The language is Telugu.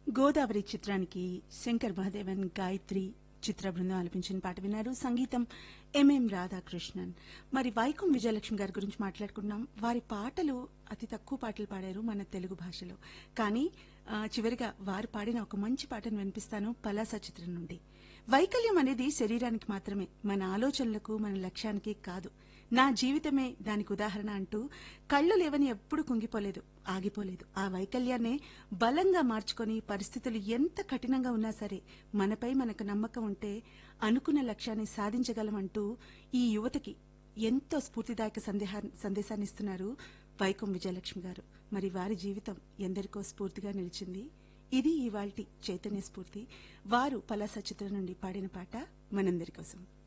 గోదావరి చిత్రానికి శంకర్ మహాదేవన్ గాయత్రి చిత్ర బృందం ఆలపించిన పాట విన్నారు. సంగీతం ఎంఎం రాధాకృష్ణన్. మరి వైకం విజయలక్ష్మి గారి గురించి మాట్లాడుకున్నాం. వారి పాటలు అతి తక్కువ పాటలు పాడారు మన తెలుగు భాషలో. కానీ చివరిగా వారు పాడిన ఒక మంచి పాటను వినిపిస్తాను పలాస చిత్రం నుండి. వైకల్యం అనేది శరీరానికి మాత్రమే, మన ఆలోచనలకు మన లక్ష్యానికి కాదు. నా జీవితమే దానికి ఉదాహరణ అంటూ కళ్ళు లేవని ఎప్పుడు కుంగిపోలేదు, ఆగిపోలేదు. ఆ వైకల్యాన్నే బలంగా మార్చుకొని పరిస్థితులు ఎంత కఠినంగా ఉన్నా సరే మనపై మనకు నమ్మకం ఉంటే అనుకున్న లక్ష్యాన్ని సాధించగలమంటూ ఈ యువతకి ఎంతో స్ఫూర్తిదాయక సందేశాన్ని ఇస్తున్నారు వైకం విజయలక్ష్మి గారు. మరి వారి జీవితం ఎందరికో స్ఫూర్తిగా నిలిచింది. ఇది ఇవాల్టి చైతన్య స్ఫూర్తి. వారు పలాస చిత్రం నుండి పాడిన పాట మనందరి కోసం.